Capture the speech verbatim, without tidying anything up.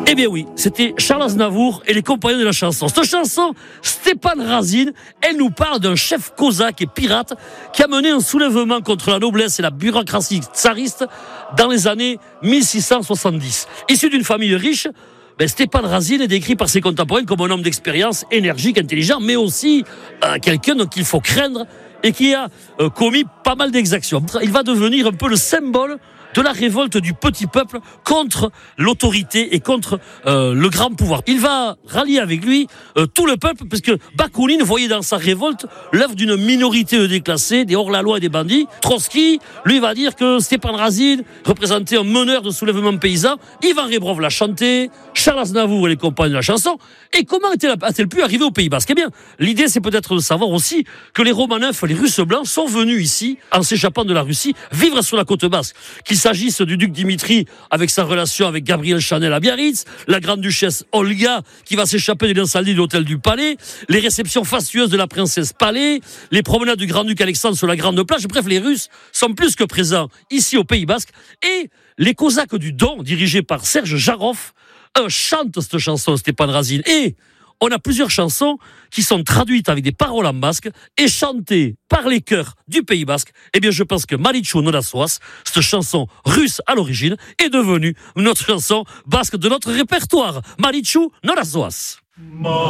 Eh bien oui, c'était Charles Aznavour et les compagnons de la chanson. Cette chanson, Stéphane Razine, elle nous parle d'un chef cosaque et pirate qui a mené un soulèvement contre la noblesse et la bureaucratie tsariste dans les années mille six cent soixante-dix. Issu d'une famille riche, ben Stéphane Razine est décrit par ses contemporains comme un homme d'expérience, énergique, intelligent, mais aussi euh, quelqu'un qu'il faut craindre et qui a euh, commis pas mal d'exactions. Il va devenir un peu le symbole de la révolte du petit peuple contre l'autorité et contre euh, le grand pouvoir. Il va rallier avec lui euh, tout le peuple, parce que Bakounine voyait dans sa révolte l'œuvre d'une minorité de déclassés, des hors-la-loi et des bandits. Trotsky, lui, va dire que Stéphane Razine représentait un meneur de soulèvement paysan. Ivan Rebrov l'a chanté, Charles Aznavour et les compagnons de la chanson. Et comment a-t-elle pu arriver au Pays Basque ? Eh bien, l'idée, c'est peut-être de savoir aussi que les Romanov, les Russes blancs, sont venus ici, en s'échappant de la Russie, vivre sur la côte basque. Qu'il s'agisse du duc Dimitri avec sa relation avec Gabriel Chanel à Biarritz, la grande-duchesse Olga qui va s'échapper de l'incendie de l'hôtel du Palais, les réceptions fastueuses de la princesse Palais, les promenades du grand-duc Alexandre sur la grande plage. Bref, les Russes sont plus que présents ici au Pays Basque. Et les Cosaques du Don, dirigés par Serge Jarov, euh, chantent cette chanson, Stéphane Razine. Et on a plusieurs chansons qui sont traduites avec des paroles en basque et chantées par les chœurs du Pays Basque. Eh bien, je pense que Marichu Nodasoas, cette chanson russe à l'origine, est devenue notre chanson basque de notre répertoire. Marichu Nodasoas.